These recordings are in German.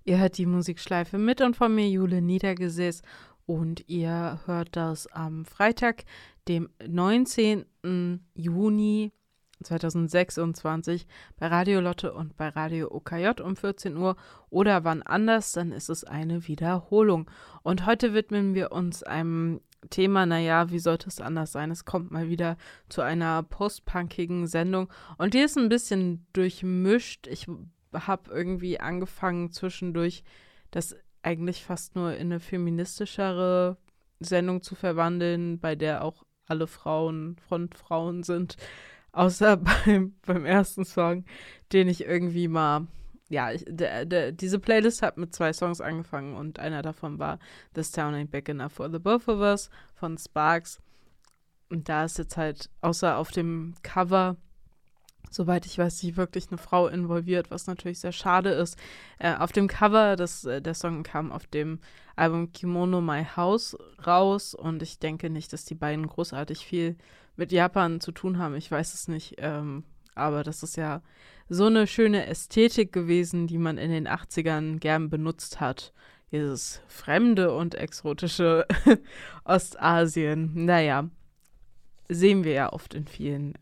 Ihr hört die Musikschleife mit und von mir Jule Niedergesäß und ihr hört das am Freitag, dem 19. Juni 2026 bei Radio Lotte und bei Radio OKJ um 14 Uhr oder wann anders, dann ist es eine Wiederholung. Und heute widmen wir uns einem Thema, naja, wie sollte es anders sein? Es kommt mal wieder zu einer postpunkigen Sendung und die ist ein bisschen durchmischt. Ich habe irgendwie angefangen zwischendurch das eigentlich fast nur in eine feministischere Sendung zu verwandeln, bei der auch alle Frauen Frontfrauen sind. Außer beim ersten Song, den ich irgendwie mal, ja, diese Playlist hat mit 2 Songs angefangen und einer davon war This Town Ain't Big Enough for the Both of Us von Sparks. Und da ist jetzt halt, außer auf dem Cover, soweit ich weiß, nicht wirklich eine Frau involviert, was natürlich sehr schade ist. Auf dem Cover, der Song kam auf dem Album Kimono My House raus und ich denke nicht, dass die beiden großartig viel mit Japan zu tun haben. Ich weiß es nicht, aber das ist ja so eine schöne Ästhetik gewesen, die man in den 80ern gern benutzt hat. Dieses fremde und exotische Ostasien. Naja, sehen wir ja oft in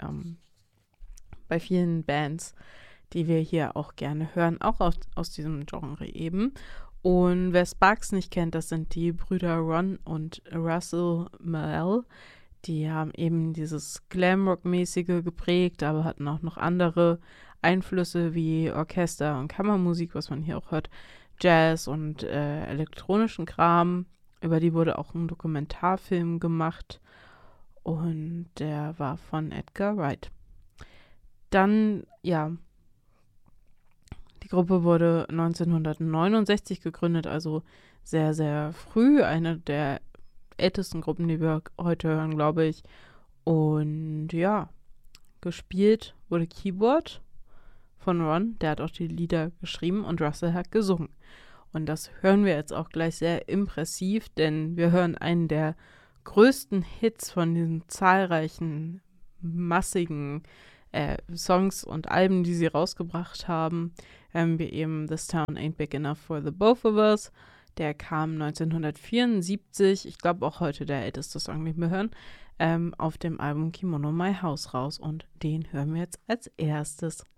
bei vielen Bands, die wir hier auch gerne hören, auch aus diesem Genre eben. Und wer Sparks nicht kennt, das sind die Brüder Ron und Russell Mel. Die haben eben dieses Glamrock-mäßige geprägt, aber hatten auch noch andere Einflüsse wie Orchester und Kammermusik, was man hier auch hört, Jazz und elektronischen Kram. Über die wurde auch ein Dokumentarfilm gemacht und der war von Edgar Wright. Dann, ja, die Gruppe wurde 1969 gegründet, also sehr, sehr früh. Eine der ältesten Gruppen, die wir heute hören, glaube ich. Und ja, gespielt wurde Keyboard von Ron, der hat auch die Lieder geschrieben und Russell hat gesungen. Und das hören wir jetzt auch gleich sehr impressiv, denn wir hören einen der größten Hits von diesen zahlreichen, massigen Songs und Alben, die sie rausgebracht haben, wie eben This Town Ain't Big Enough for the Both of Us. Der kam 1974, ich glaube auch heute der älteste Song, den wir hören, auf dem Album Kimono My House raus und den hören wir jetzt als erstes.